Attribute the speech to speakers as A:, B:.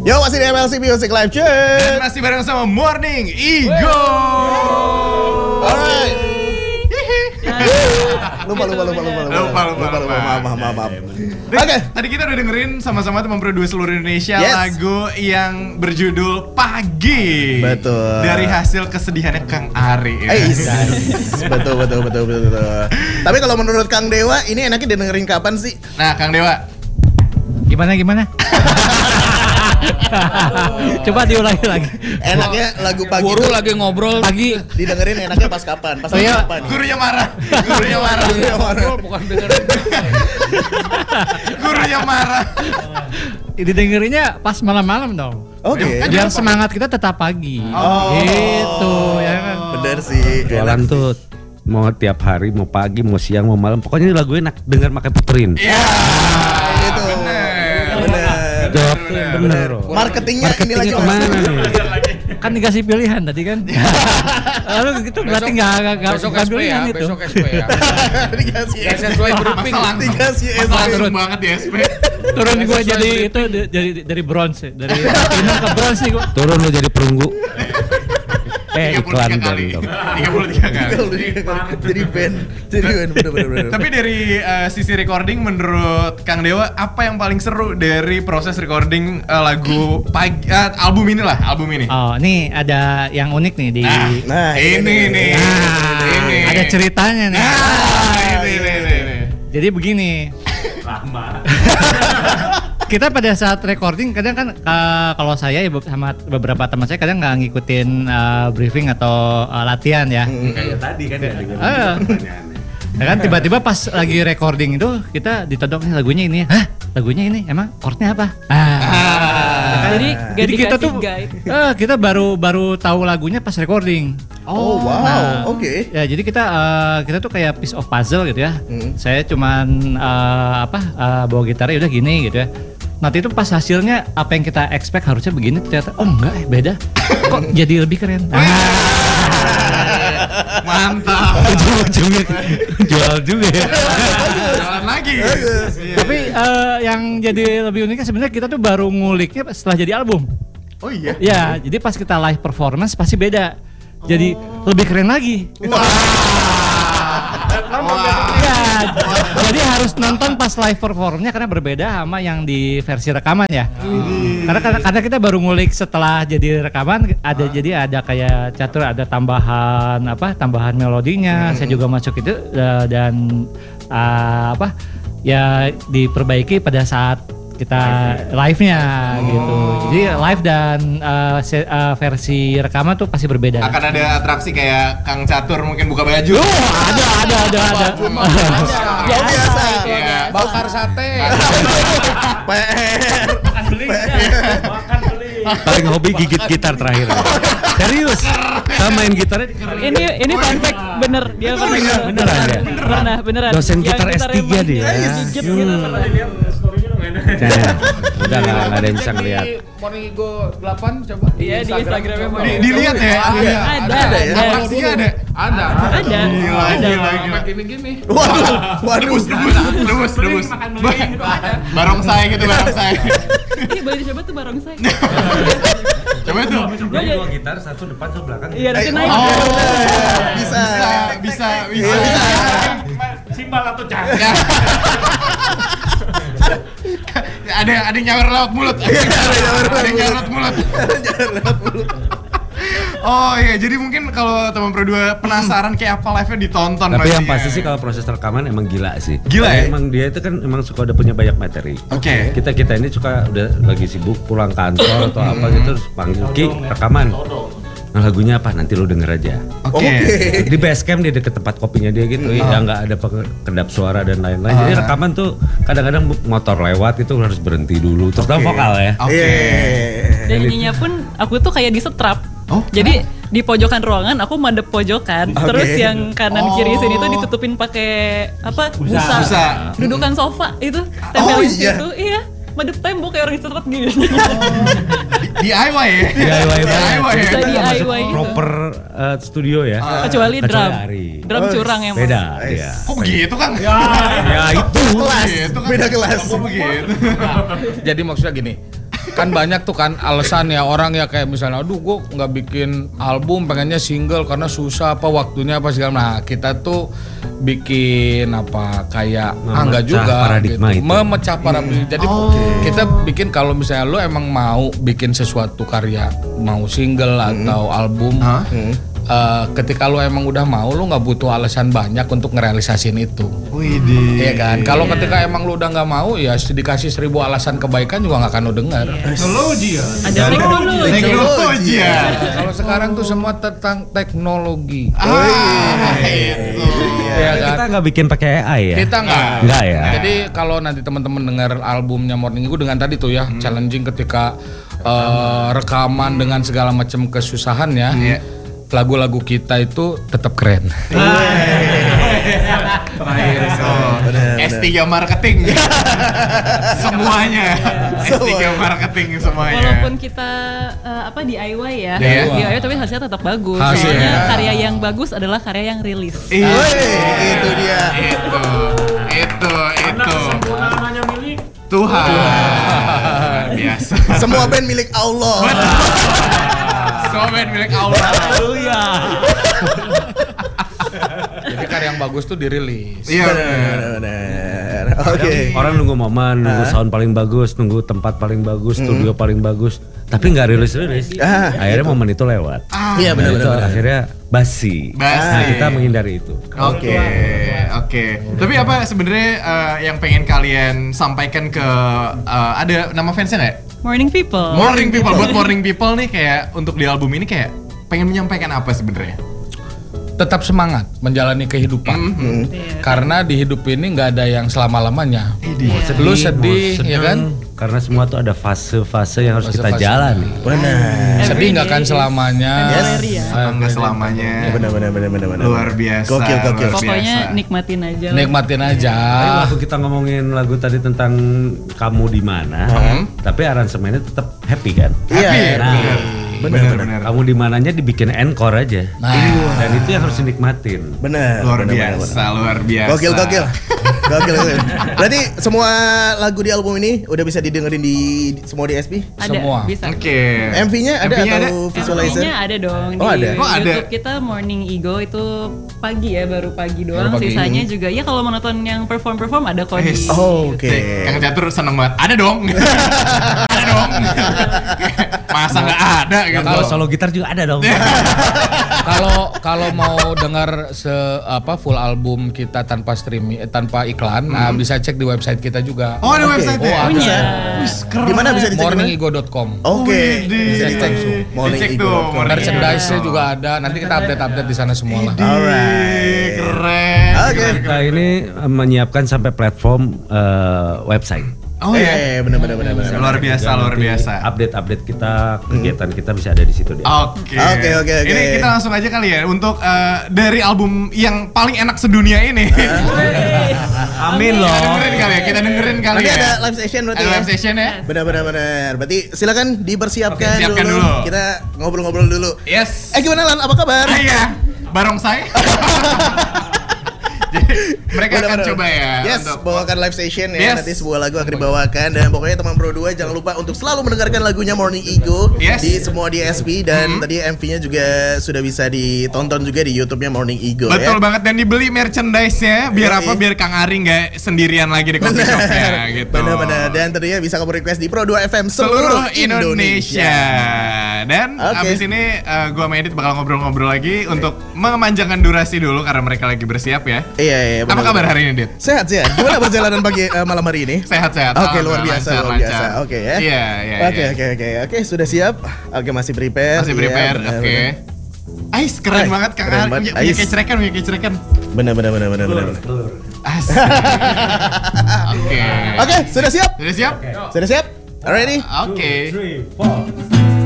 A: Yo, masih di MLC Music Live, cuy.
B: Dan masih bareng sama Morning Ego.
A: Alright. Lupa. Maaf.
B: Oke, tadi kita udah dengerin sama-sama teman produser seluruh Indonesia lagu yang berjudul Pagi.
A: Betul.
B: Dari hasil kesedihannya Kang Ari.
A: Betul. Tapi kalau menurut Kang Dewa, ini enaknya dengerin kapan sih?
B: Nah, Kang Dewa.
C: Gimana? Coba diulangi lagi.
A: Enaknya lagu pagi.
D: Guru lagi ngobrol
C: Pagi
A: didengerin enaknya pas kapan? Pas kapan?
B: Gurunya marah.
D: bukan dengerin.
B: Gurunya marah.
C: didengerinnya pas malam-malam dong.
A: Oke.
C: Biar semangat kita tetap pagi. Gitu ya kan.
A: Bener sih.
E: Jualan tuh mau tiap hari, mau pagi, mau siang, mau malam. Pokoknya lagu enak, denger makai puterin.
B: Iya.
A: Itu. Bener.
E: Jawab bener.
A: Marketingnya ini lagi
E: kemana nih?
C: Kan dikasih pilihan tadi kan. Lalu gitu berarti nggak
D: Besok SP
C: pilihan
D: ya,
C: itu.
D: besok SP ya.
A: Dikasih
D: Gak sesuai briefing.
A: Dikasih
B: Langsung banget di SP.
C: Turun gue jadi itu dari bronze, dari platinum ke bronze nih gue.
E: Turun lo jadi perunggu.
B: 33
E: iklan
B: kali.
E: dong.
B: 33 kali.
A: Jadi band bener.
B: Tapi dari sisi recording menurut Kang Dewa apa yang paling seru dari proses recording lagu pagi album ini.
C: Oh, nih ada yang unik nih di.
A: Nah,
B: ini.
C: Ada ceritanya nih.
B: Ini.
C: Jadi begini. Kita pada saat recording kadang kan kalau saya sama beberapa teman saya kadang nggak ngikutin briefing atau latihan ya.
E: Kayak tadi kan ya dengan pertanyaannya.
C: Ya kan tiba-tiba pas lagi recording itu kita ditodong lagunya ini. Hah? Lagunya ini emang chordnya apa? Jadi kita tuh kita baru tahu lagunya pas recording.
A: Oh wow, oke.
C: Ya jadi kita tuh kayak piece of puzzle gitu ya. Saya cuman bawa gitarnya udah gini gitu ya. Nanti itu pas hasilnya apa yang kita expect harusnya begini ternyata enggak beda. Kok jadi lebih keren.
B: Mantap.
E: Ujung-ujungnya jual juga ya.
B: Jalan lagi.
C: Tapi yang jadi lebih uniknya sebenarnya kita tuh baru nguliknya setelah jadi album.
B: Oh iya.
C: Ya, jadi pas kita live performance pasti beda. Jadi lebih keren lagi. Ya, jadi harus nonton pas live performnya karena berbeda sama yang di versi rekaman ya. Karena kita baru ngulik setelah jadi rekaman jadi ada kayak catur, ada tambahan melodinya. Saya juga masuk itu dan ya diperbaiki pada saat kita live-nya gitu. Jadi live dan versi rekaman tuh pasti berbeda.
B: Akan ada atraksi kayak Kang Catur mungkin buka baju.
C: Ada.
A: Biasa.
B: Iya.
D: Bakar sate.
A: PR.
E: Paling hobi gigit gitar terakhir. Serius. Sama main gitarnya.
F: Ini fun fact bener dia pernah
E: Beneran ya?
F: beneran
E: Dosen
F: Yang
E: gitar S3
F: emang
E: dia.
F: digigit gitu pernah.
E: Udah nggak ada yang bisa ngeliat.
D: Morning Ego 8 coba.
F: Iya di Instagramnya
B: Dilihat ya.
F: ada ya.
B: Atraksinya ada.
F: Ada.
D: Sampai gini-gini.
A: Waduh.
B: Debus. Barongsai gitu.
F: Ini boleh dicoba tuh barongsai.
B: Coba tuh.
E: Dua gitar, satu depan, satu belakang.
F: Iya nanti naik.
A: Bisa.
C: Simbal atau jangan.
B: Ada yang nyawer lewat mulut. Oh iya, jadi mungkin kalau teman Pro 2 penasaran kayak apa live-nya ditonton.
E: Tapi yang
B: pastinya.
E: pasti sih kalau proses rekaman emang gila sih.
B: Gila ya?
E: Emang dia itu kan emang suka udah punya banyak materi.
B: Oke.
E: Kita ini suka udah lagi sibuk pulang kantor atau apa gitu terus panggil Ki rekaman. Nah lagunya apa? Nanti lo denger aja.
B: Oke.
E: Di Basecamp dia deket tempat kopinya dia gitu, ya nggak ada kedap suara dan lain-lain. Jadi rekaman tuh kadang-kadang motor lewat itu harus berhenti dulu terus dalam vokal ya.
B: Oke.
F: Dan nyanyinya pun aku tuh kayak disetrap.
B: Oh,
F: jadi di pojokan ruangan aku madep pojokan, terus yang kanan kiri sini tuh ditutupin pakai busa. Dudukan sofa itu tempel di situ, iya. Madep tembok kayak orang disetrap gitu.
B: DIY ya?
E: DIY banget.
F: Bisa
E: Kita nggak masuk
F: DIY gitu.
E: proper studio ya.
F: Kecuali drum.
E: Ari.
F: Drum curang emang.
E: Beda ya.
B: Kok begitu Kang?
E: Ya itu.
A: Kelas.
B: Gitu kan?
A: Beda kelas.
B: Kok begitu?
D: Jadi maksudnya gini.
G: kan banyak tuh kan alasan ya orang ya kayak misalnya aduh gue nggak bikin album pengennya single karena susah apa waktunya apa segala. Nah kita tuh bikin apa kayak enggak juga
E: paradigma
G: gitu.
E: itu.
G: Memecah paradigma. Jadi kita bikin kalau misalnya lo emang mau bikin sesuatu karya mau single atau album ketika lo emang udah mau lo nggak butuh alasan banyak untuk ngerealisasin itu.
B: Widih.
G: Iya kan? Kalau ketika emang lo udah nggak mau ya dikasih 1000 alasan kebaikan juga nggak akan lo dengar.
B: Teknologi ya.
F: Ada teknologi.
B: Teknologi ya.
G: Kalau sekarang tuh semua tentang teknologi.
B: Itu.
G: Iya kan?
E: Kita nggak bikin pakai AI ya?
G: Kita nggak.
E: Nggak ya?
G: Jadi kalau nanti teman-teman dengar albumnya Morning Igu dengan tadi tuh ya challenging ketika rekaman dengan segala macam kesusahannya, lagu-lagu kita itu tetap keren.
B: S3 marketing. Semuanya. S3 marketing semuanya.
F: Walaupun kita DIY ya, DIY tapi hasilnya tetap bagus.
G: Hasilnya.
F: Soalnya karya yang bagus adalah karya yang rilis.
A: Itu dia.
B: Itu. Tuhan. Biasa.
A: Semua band milik Allah.
B: Semua band milik Allah.
G: Jadi karya yang bagus tuh dirilis.
B: Iya.
A: Benar. Oke.
E: Orang nunggu momen, nunggu sound paling bagus, nunggu tempat paling bagus, studio paling bagus, tapi nggak rilis. Akhirnya momen itu lewat.
A: Iya
E: Dan itu
A: benar.
E: akhirnya basi. Nah, kita menghindari itu.
B: Oke. Tapi apa sebenarnya yang pengen kalian sampaikan ke ada nama fansnya nggak?
F: Morning People.
B: Morning People. Buat Morning People nih kayak untuk di album ini kayak pengen menyampaikan apa sebenarnya?
G: Tetap semangat menjalani kehidupan. Karena di hidup ini nggak ada yang selama-lamanya. Lu sedih ya kan?
E: Karena semua tuh ada fase-fase yang harus kita
G: Fase-fase.
E: jalani.
A: Benar.
G: Sedih nggak akan selamanya.
B: Enggak selamanya.
A: Benar.
B: Luar biasa.
A: Gokil.
B: luar
F: Pokoknya
B: biasa.
F: nikmatin aja.
G: Nikmatin aja.
E: Tapi waktu kita ngomongin lagu tadi tentang kamu di mana, tapi aransemennya tetap happy kan?
A: Iya.
E: Nah,
B: Benar.
E: kamu di mananya dibikin encore aja. Dan itu yang harus dinikmatin.
A: Benar.
B: Luar biasa.
A: Gokil. Berarti semua lagu di album ini udah bisa didengerin di semua DSP?
F: Ada,
G: Semua.
F: bisa.
B: Oke.
A: MV-nya ada
B: MV-nya
A: atau visualizer?
F: MV-nya ada dong
A: Oh,
F: di
A: ada?
B: Oh, ada.
F: YouTube kita Morning Ego itu pagi ya, baru pagi doang.
G: Baru pagi.
F: Sisanya juga ya kalau mau nonton yang perform ada kok di
A: Oh, oke.
B: Kang Catur seneng banget. Ada dong. Ada dong. Masa nggak ada gitu.
E: Kalau solo gitar juga ada dong.
G: Kalau mau dengar full album kita tanpa streaming tanpa iklan, nah bisa cek di website kita juga.
B: Oh, ada website ya?
G: ada.
F: punya.
A: Di mana bisa dicek?
G: morningigo.com.
A: Oke. Bisa dicek.
B: Dicek tuh.
G: Merchandise-nya juga ada. Nanti kita update di sana semua lah.
A: Alright.
B: Keren.
A: Oke.
E: Kita ini menyiapkan sampai platform website.
B: Oh ya.
A: Benar.
B: Luar biasa.
E: Update kita, kegiatan kita bisa ada di situ deh.
B: Oke.
A: Oke.
B: Ini kita langsung aja kali ya untuk dari album yang paling enak sedunia ini.
E: Amin loh.
B: Kita dengerin kali
A: Nanti
B: ya.
A: ada live session berarti
B: Ada
A: ya?
B: live session ya.
A: Benar. Berarti silakan dipersiapkan
B: Oke, siapkan
A: dulu.
B: dulu.
A: Kita ngobrol-ngobrol dulu.
B: Yes.
A: Gimana Lan? Apa kabar?
B: Iya. Barongsai. Jadi, mereka akan coba ya.
A: Yes,
B: untuk-
A: bawakan live session ya.
B: Yes.
A: Nanti sebuah lagu akan dibawakan. Dan pokoknya teman Bro 2 jangan lupa untuk selalu mendengarkan lagunya Morning Ego
B: Yes.
A: di semua DSP. Dan tadi MV-nya juga sudah bisa ditonton juga di YouTube-nya Morning Ego
B: Betul
A: ya.
B: banget, dan dibeli merchandise-nya biar
A: Yoi.
B: apa? Biar Kang Ari nggak sendirian lagi di coffee shop-nya gitu.
A: Benar. Dan tentunya bisa kamu request di Pro 2 FM
B: Seluruh Indonesia. Dan
A: Oke.
B: abis ini gua sama Edit bakal ngobrol-ngobrol lagi untuk memanjangkan durasi dulu karena mereka lagi bersiap ya.
A: Iya.
B: Apa kabar hari ini, Dit?
A: Sehat. Gimana perjalanan pagi malam hari ini?
B: Sehat-sehat.
A: Oke, luar
B: Alhamdulillah,
A: biasa.
B: lancar.
A: Oke ya.
B: Iya.
A: Oke, sudah siap? Oke, masih prepare.
B: Masih
A: Iya,
B: prepare,
A: benar,
B: oke.
A: benar.
B: Ais, keren banget Kang
A: keren
B: Ari.
A: banget.
B: Punya
A: Ais.
B: kecrekan.
A: Benar.
B: Asik. Oke.
A: Oke, sudah siap?
B: Sudah siap?
A: Sudah siap? Ready?
B: Oke.
E: 3, 4.